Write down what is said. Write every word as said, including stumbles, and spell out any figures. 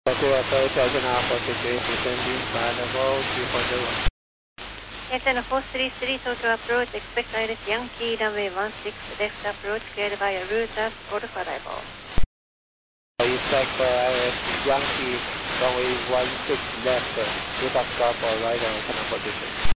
Tokyo approach Arjuna four six three, descending final two point zero one. Antenna four three three, Tokyo approach, expect direct Yankee, runway one six, left approach, cleared by a route as Alpha Dival. Expect uh, Yankee, runway one six left, route of stop or right on antenna position.